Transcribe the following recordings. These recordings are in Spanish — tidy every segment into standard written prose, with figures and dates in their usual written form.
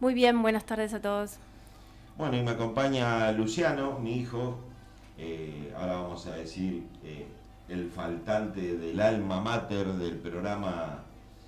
Muy bien, buenas tardes a todos. Bueno, y me acompaña Luciano, mi hijo. Ahora vamos a decir el faltante del alma mater del programa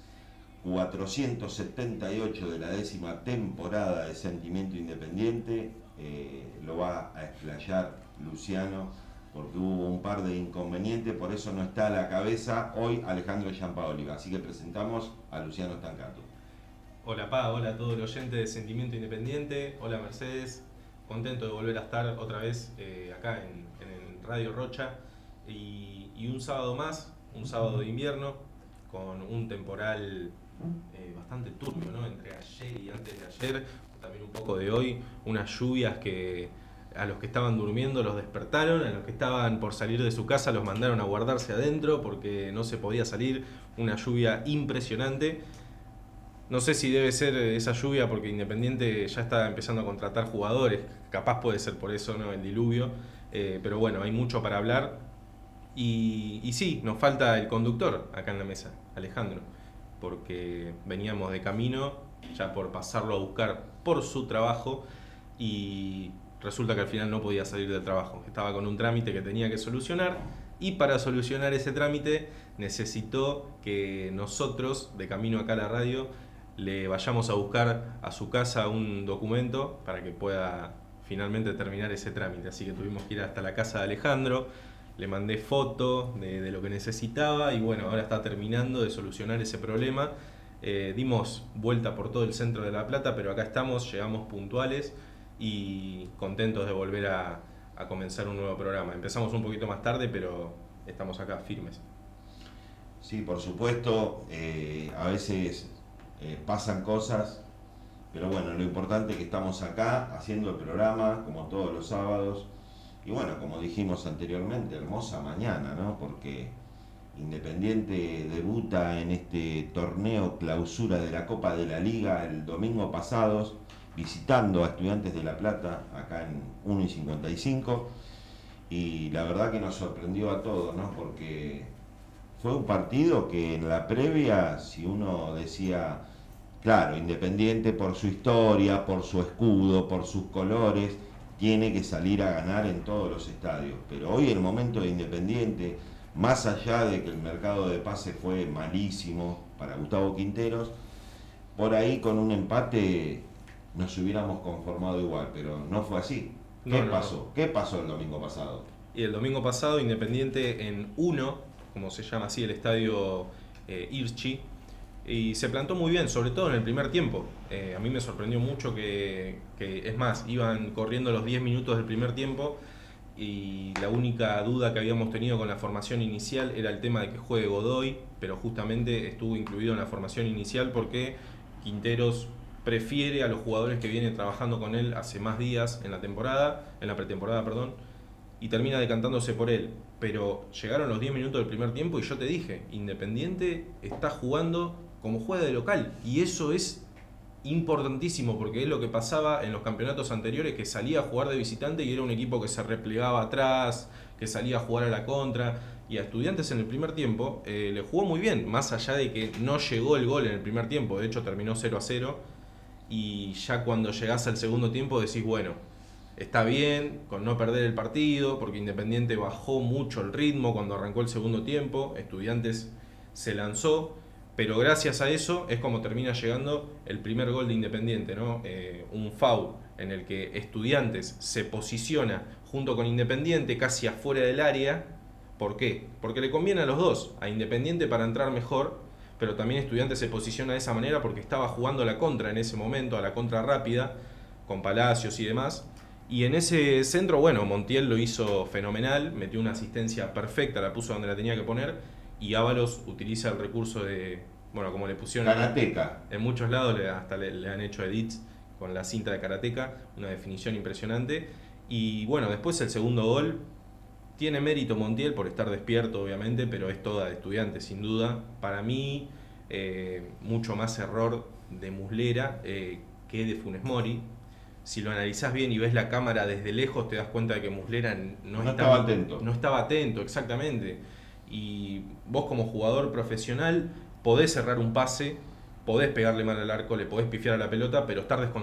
478 de la 10ª temporada de Sentimiento Independiente. Lo va a explayar Luciano porque hubo un par de inconvenientes, por eso no está a la cabeza hoy Alejandro Giampaoli. Así que presentamos a Luciano Stancato. Hola Pa, hola a todo el oyente de Sentimiento Independiente, hola Mercedes, contento de volver a estar otra vez acá en Radio Rocha y un sábado más, un sábado de invierno con un temporal bastante turbio, ¿no? Entre ayer y antes de ayer, también un poco de hoy, unas lluvias que a los que estaban durmiendo los despertaron, a los que estaban por salir de su casa los mandaron a guardarse adentro porque no se podía salir, una lluvia impresionante. No sé si debe ser esa lluvia porque Independiente ya está empezando a contratar jugadores, capaz puede ser por eso, ¿no? El diluvio, pero bueno, hay mucho para hablar y sí, nos falta el conductor acá en la mesa, Alejandro, porque veníamos de camino ya por pasarlo a buscar por su trabajo y resulta que al final no podía salir del trabajo, estaba con un trámite que tenía que solucionar y para solucionar ese trámite necesitó que nosotros, de camino acá a la radio, le vayamos a buscar a su casa un documento para que pueda finalmente terminar ese trámite. Así que tuvimos que ir hasta la casa de Alejandro, le mandé foto de lo que necesitaba y bueno, ahora está terminando de solucionar ese problema. Dimos vuelta por todo el centro de La Plata, pero acá estamos, llegamos puntuales y contentos de volver a comenzar un nuevo programa. Empezamos un poquito más tarde, pero estamos acá firmes. Sí, por supuesto, a veces pasan cosas, pero bueno, lo importante es que estamos acá haciendo el programa como todos los sábados. Y bueno, como dijimos anteriormente, hermosa mañana, ¿no? Porque Independiente debuta en este torneo clausura de la Copa de la Liga el domingo pasado, visitando a Estudiantes de La Plata, acá en 1:55. Y la verdad que nos sorprendió a todos, ¿no? Porque fue un partido que en la previa, si uno decía, claro, Independiente por su historia, por su escudo, por sus colores, tiene que salir a ganar en todos los estadios. Pero hoy el momento de Independiente, más allá de que el mercado de pase fue malísimo para Gustavo Quinteros, por ahí con un empate nos hubiéramos conformado igual, pero no fue así. ¿Qué No, no, no. pasó? ¿Qué pasó el domingo pasado? Y el domingo pasado, Independiente en uno, como se llama así el estadio Irchi, y se plantó muy bien, sobre todo en el primer tiempo. A mí me sorprendió mucho es más, iban corriendo los 10 minutos del primer tiempo y la única duda que habíamos tenido con la formación inicial era el tema de que juegue Godoy, pero justamente estuvo incluido en la formación inicial porque Quinteros prefiere a los jugadores que vienen trabajando con él hace más días en la temporada, en la pretemporada, perdón, y termina decantándose por él. Pero llegaron los 10 minutos del primer tiempo y yo te dije, Independiente está jugando como juega de local. Y eso es importantísimo porque es lo que pasaba en los campeonatos anteriores, que salía a jugar de visitante y era un equipo que se replegaba atrás, que salía a jugar a la contra. Y a Estudiantes en el primer tiempo le jugó muy bien, más allá de que no llegó el gol en el primer tiempo, de hecho terminó 0-0. Y ya cuando llegás al segundo tiempo decís, bueno, está bien con no perder el partido, porque Independiente bajó mucho el ritmo cuando arrancó el segundo tiempo, Estudiantes se lanzó, pero gracias a eso es como termina llegando el primer gol de Independiente, ¿no? Un foul en el que Estudiantes se posiciona junto con Independiente casi afuera del área. ¿Por qué? Porque le conviene a los dos, a Independiente para entrar mejor, pero también Estudiantes se posiciona de esa manera porque estaba jugando a la contra en ese momento, a la contra rápida, con Palacios y demás. Y en ese centro, bueno, Montiel lo hizo fenomenal, metió una asistencia perfecta, la puso donde la tenía que poner, y Ábalos utiliza el recurso de, bueno, como le pusieron Karateka. en muchos lados, hasta le han hecho edits con la cinta de Karateka, una definición impresionante. Y bueno, después el segundo gol, tiene mérito Montiel por estar despierto, obviamente, pero es toda de Estudiante, sin duda. Para mí, mucho más error de Muslera que de Funes Mori. Si lo analizás bien y ves la cámara desde lejos, te das cuenta de que Muslera No estaba atento. no estaba atento, exactamente. Y vos como jugador profesional podés cerrar un pase, podés pegarle mal al arco, le podés pifiar a la pelota, pero estar